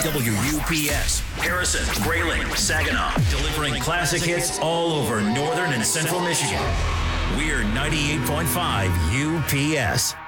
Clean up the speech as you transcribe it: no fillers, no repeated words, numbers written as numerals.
WUPS, Harrison, Grayling, Saginaw, delivering classic hits all over northern and central Michigan. We're 98.5 UPS.